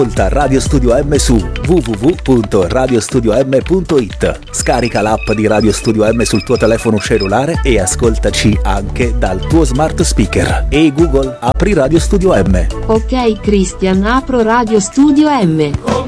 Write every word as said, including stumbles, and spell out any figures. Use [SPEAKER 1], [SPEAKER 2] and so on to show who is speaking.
[SPEAKER 1] Ascolta Radio Studio M su w w w punto radio studio m punto i t. Scarica l'app di Radio Studio M sul tuo telefono cellulare e ascoltaci anche dal tuo smart speaker. Ehi Google, apri Radio Studio M.
[SPEAKER 2] Ok Christian, apro Radio Studio M.